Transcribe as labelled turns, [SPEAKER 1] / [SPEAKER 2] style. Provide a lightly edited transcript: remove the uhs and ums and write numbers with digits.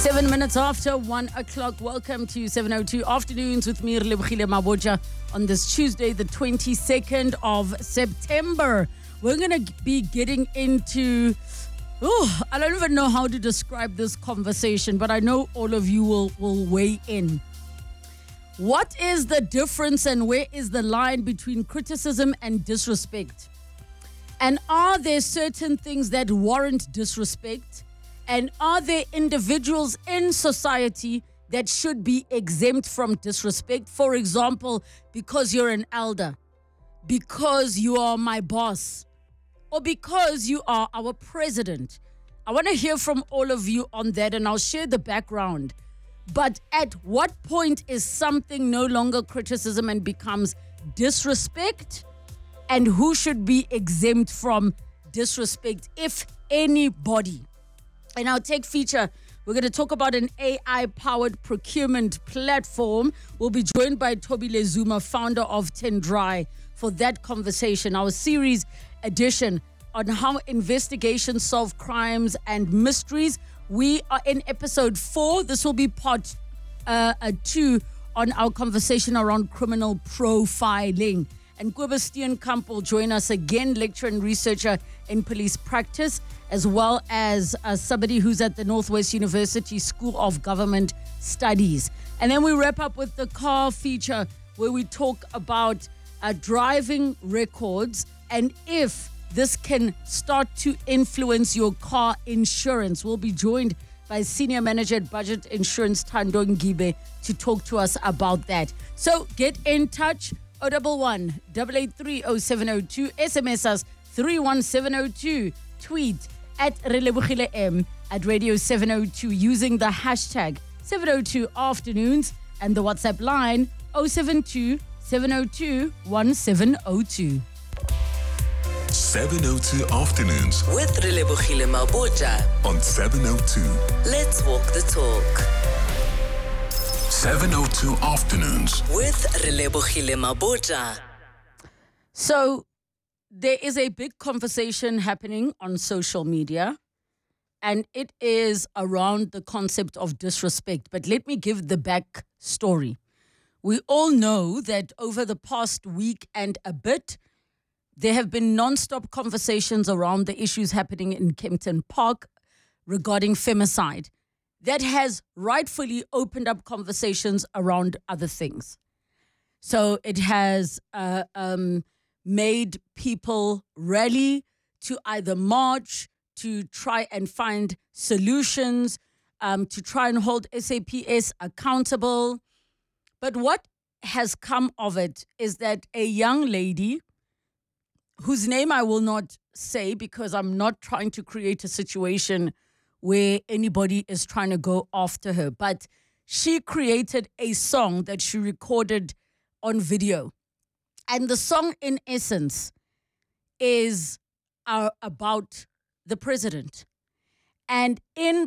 [SPEAKER 1] 7 minutes after 1 o'clock. Welcome to 702 Afternoons with me, Relebohile Mabotja, on this Tuesday, the 22nd of September. We're going to be getting into, I don't even know how to describe this conversation, but I know all of you will weigh in. What is the difference and where is the line between criticism and disrespect? And are there certain things that warrant disrespect? And are there individuals in society that should be exempt from disrespect? For example, because you're an elder, because you are my boss, or because you are our president. I want to hear from all of you on that, and I'll share the background. But at what point is something no longer criticism and becomes disrespect? And who should be exempt from disrespect, if anybody? In our tech feature, we're going to talk about an AI-powered procurement platform. We'll be joined by Thobile Zuma, founder of Tendrai, for that conversation. Our series edition on how investigations solve crimes and mysteries. We are in episode 4. This will be part 2 on our conversation around criminal profiling. And Kobus Kamp will join us again, lecturer and researcher in police practice, as well as somebody who's at the Northwest University School of Government Studies. And then we wrap up with the car feature, where we talk about driving records and if this can start to influence your car insurance. We'll be joined by Senior Manager at Budget Insurance, Thando Ngibe, to talk to us about that. So get in touch. 011 883 0702, SMS us 31702, tweet at Relebohile M at Radio 702 using the hashtag 702 Afternoons and the WhatsApp line 072 702 1702.
[SPEAKER 2] 702 Afternoons
[SPEAKER 3] with Relebohile Mabotja
[SPEAKER 2] on 702.
[SPEAKER 3] Let's walk the talk.
[SPEAKER 2] 702 Afternoons
[SPEAKER 3] with Relebohile Mabotja.
[SPEAKER 1] So there is a big conversation happening on social media, and it is around the concept of disrespect. But let me give the back story. We all know that over the past week and a bit, there have been non-stop conversations around the issues happening in Kempton Park regarding femicide. That has rightfully opened up conversations around other things. So it has made people rally to either march, to try and find solutions, to try and hold SAPS accountable. But what has come of it is that a young lady, whose name I will not say because I'm not trying to create a situation where anybody is trying to go after her, but she created a song that she recorded on video. And the song, in essence, is about the president. And in